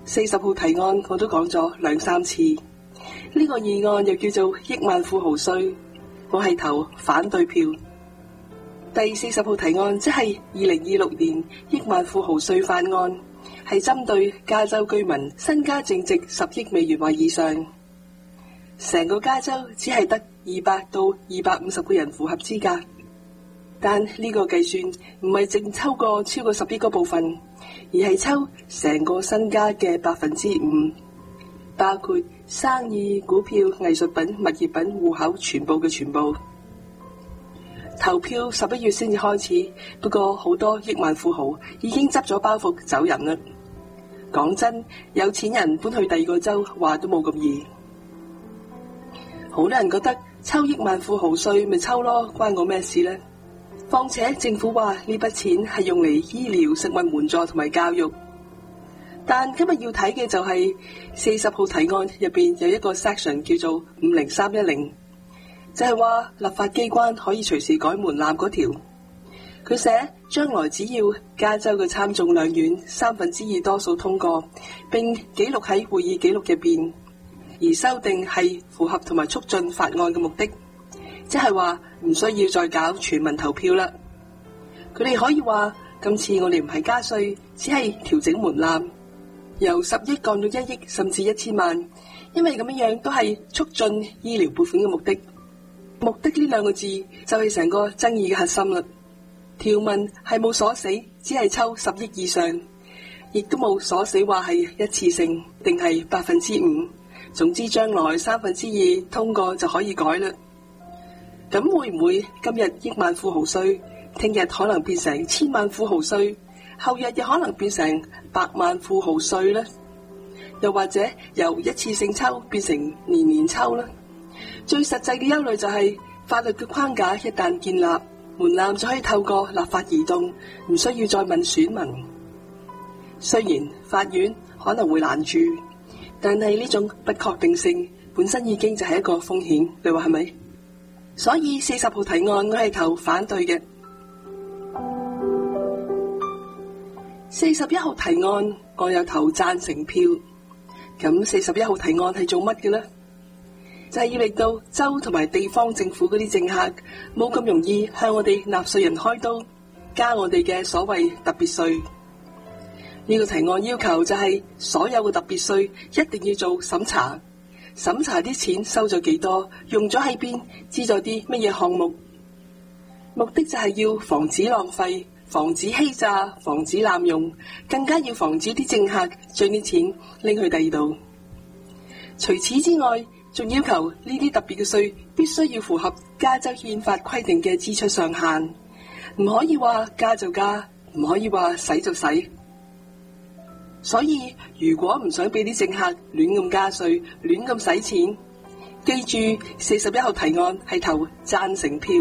40號提案我都講咗2-3次，呢個議案又叫做億萬富豪稅，我係投反對票。第40號提案即係2026年億萬富豪稅法案，係針對加州居民身家淨值10億美元或以上，成個加州只係得200到250個人符合資格。但呢個計算唔係淨抽過超過10億個部分，而係抽成個身家嘅5%，包括生意、股票、藝術品、物業品、戶口全部嘅全部。投票11月先至開始，不過好多億萬富豪已經執咗包袱走人啦。講真，有錢人搬去第二個州話都冇咁易。好多人覺得抽億萬富豪稅咪抽咯，關我咩事呢？況且政府話呢筆錢係用嚟醫療、食物援助同埋教育，但今日要睇嘅就係40號提案入邊有一個 section 叫做50310，就係話立法機關可以隨時改門檻嗰條。佢寫將來只要加州嘅參眾兩院2/3多數通過，並記錄喺會議記錄入邊，而修訂係符合同埋促進法案嘅目的。即係話唔需要再搞全民投票啦。佢哋可以話今次我哋唔係加稅，只係調整門檻，由10億降到1億甚至1000萬，因為咁樣都係促進醫療撥款嘅目的。目的呢2個字就係成個爭議嘅核心啦。條文係冇鎖死，只係抽10億以上，亦都冇鎖死話係一次性定係5%。總之將來2/3通過就可以改啦。咁會唔會今日億萬富豪稅，聽日可能變成1000萬富豪稅，後日又可能變成100萬富豪稅呢？又或者由一次性抽變成年年抽呢？最實際嘅憂慮就係法律嘅框架一旦建立，門檻就可以透過立法移動，唔需要再問選民。雖然法院可能會攔住，但係呢種不確定性本身已經就係一個風險，你話係咪？所以40號提案我係投反對嘅。41號提案我有投贊成票。咁41號提案係做乜嘅呢？就係要令到州同埋地方政府嗰啲政客冇咁容易向我哋納稅人開刀，加我哋嘅所謂特別稅。呢個提案要求就係所有嘅特別稅一定要做審查。審查啲錢收咗幾多，用咗喺邊，資助啲乜嘢項目，目的就係要防止浪費，防止欺詐，防止濫用，更加要防止啲政客將啲錢拎去第二度。除此之外，仲要求呢啲特別嘅稅必須要符合加州憲法規定嘅支出上限，唔可以話加就加，唔可以話使就使。所以如果唔想俾啲政客亂咁加稅、亂咁使錢，記住41號提案係投贊成票。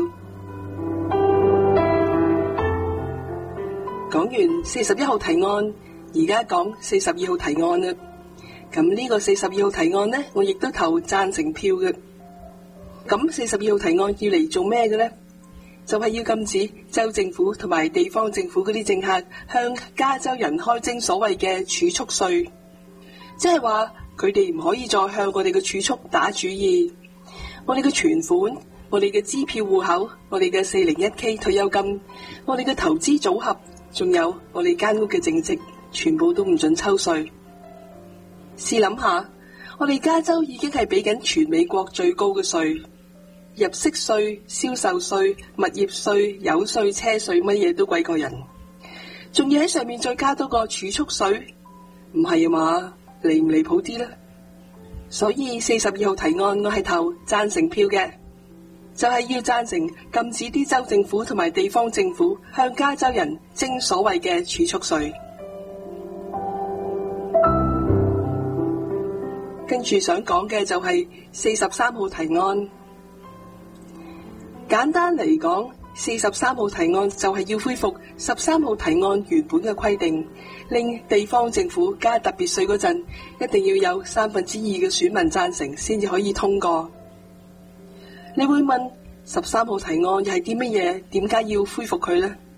講完41號提案，而家講42號提案啦。咁呢個42號提案呢，我亦都投贊成票嘅。咁42號提案要嚟做咩嘅呢？就係要禁止州政府同埋地方政府嗰啲政客向加州人開徵所謂嘅儲蓄稅，即係話佢哋唔可以再向我哋嘅儲蓄打主意。我哋嘅存款、我哋嘅支票戶口、我哋嘅 401k 退休金、我哋嘅投資組合，仲有我哋間屋嘅淨值，全部都唔准抽稅。試諗下，我哋加州已經係俾緊全美國最高嘅稅。入息稅、銷售稅、物業稅、油稅、車稅，乜嘢都貴過人，仲要喺上面再加多個儲蓄稅，唔係啊嘛？離唔離譜啲呢？所以42號提案我係投贊成票嘅，就係要贊成禁止啲州政府同埋地方政府向加州人徵所謂嘅儲蓄稅。跟住想講嘅就係43號提案。簡單嚟講，43號提案就係要恢復13號提案原本嘅規定，令地方政府加特別稅嗰陣，一定要有2/3嘅選民贊成先至可以通過。你會問13號提案又係啲乜嘢？點解要恢復佢呢？